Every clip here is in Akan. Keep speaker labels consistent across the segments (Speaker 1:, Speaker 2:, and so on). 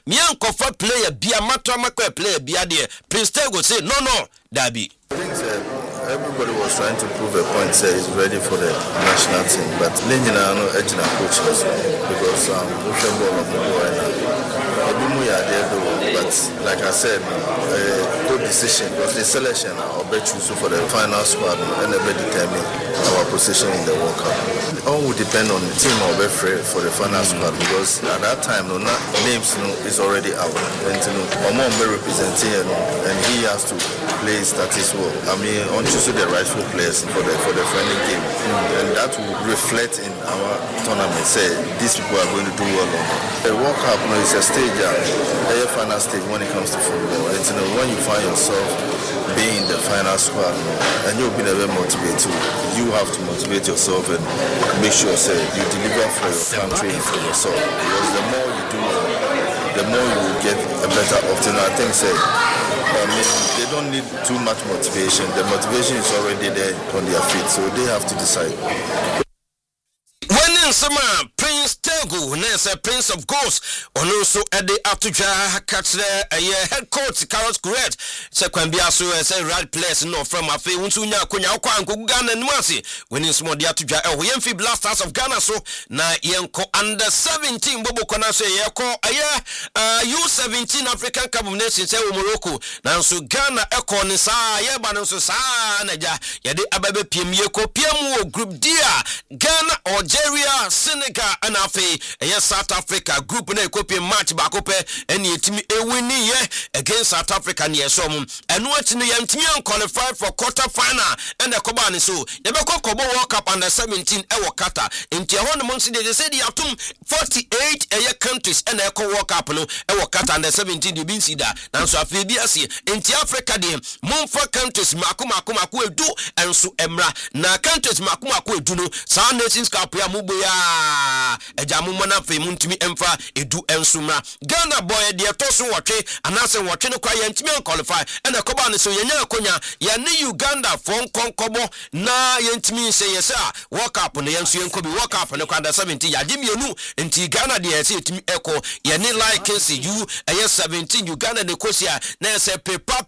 Speaker 1: miankofa player bia matwa player bia de Prince Tego say no Dabi.
Speaker 2: Everybody was trying to prove a point, say he's ready for the national team, but Lenina no edging coach also because but like I said, good decision because the selection I'll bet you for the final squad and never determine our position in the World Cup. All will depend on the team I'll bet for the final squad because at that time names is already out and Omar representing and he has to play status well. I mean on choosing the rightful players for the friendly game and that will reflect in our tournament. Say these people are going to do well. The World Cup is a stage, a final stage when it comes to football. And when you find yourself being in the final squad and you'll be never motivated, you have to motivate yourself and make sure you deliver for your country and for yourself. Because the more you do, the more you will get a better option. I think they don't need too much motivation. The motivation is already there on their feet, so they have to decide.
Speaker 1: When Prince Tego, Nessa Prince of Ghosts, on also at the Atuja Catcher, a head coach, Carlos Correct, Sequambiaso, as a right place, no from a fe, Unsunya, Kunyakwan, Ghana, and Mercy, when it's more the Atuja, Yemfi Blasters of Ghana, so now Yanko under 17, Bobo Konase, Yako, U17 African Cup of Nations, Morocco, now so Ghana, Eko, Nisa, Yabanos, Naja, Yadi Ababe PM Yako, PMO Group Dia, Ghana, Algeria, Senegal, and South Africa group na copy match bakope and yetimi ewini against South Africa near some and what no yantimi qualify for quarter final and the Kobani so yebeko Kobo World Cup under 17 ewo kata inti hono monsi they said they atum 48 countries and the World Cup no ewo kata under 17 you bin see that now so afebi ase inti Africa de monfa countries maku edu enso emra na countries maku edu no sa Nations Cup ya muboya ejamu mana fe muntimi emfa edu ensumra Ghana boy de toso wotwe anase wotwe no kwa yantimi qualify and akoba ne so yenya akonya ya ne Uganda fon konkobo na yantimi se yesa World Cup no yenso yenkobi World Cup no kwa 17 ya dimienu enti Ghana de yesi etimi eko ya ne like say you 17 Uganda de kosia na se pepa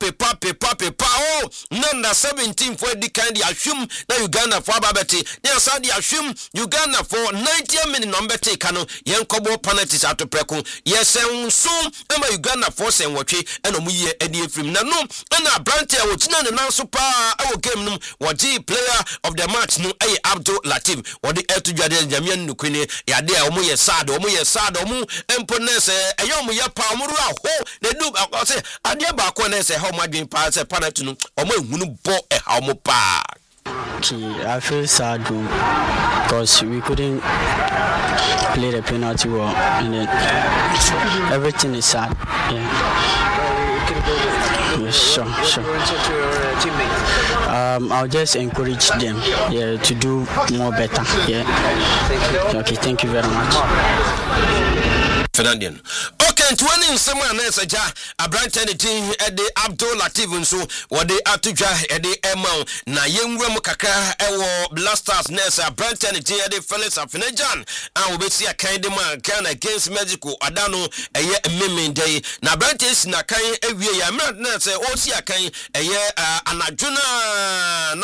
Speaker 1: oh nanda 17 for the kind ya hwum na Uganda for babeti na sa dia hwum Uganda for 90 minutes number take no yenkobo penalties atopreku yesen so na Uganda for sen wotwe eno muye edi efrim na no na brante a wotina ne nanso pa awo game no wodi player of the match no ay Abdul Latif wodi etudwade jamian nukune yade a omo ye sad omo emponese eyo omo ye pa omo ru aho na du say ade ba ko na say how madwen pa say penalty no omo ehunu bo ha omo pa.
Speaker 3: I feel sad because we couldn't play the penalty well, and then everything is sad. Yeah, sure. I'll just encourage them, to do more better. Okay, thank you very much.
Speaker 1: Fernandian. Okay, 20 someone else a branch anything at the Abdul Latif so what they atuja at the Emma na yenwem kakra ewo Blasters ness a branch anything at the Felix Afinajan and we see a kind of man can against Mexico Adano a year meme day na branches na kan ewie ya mad na say o see a kan a year anajuna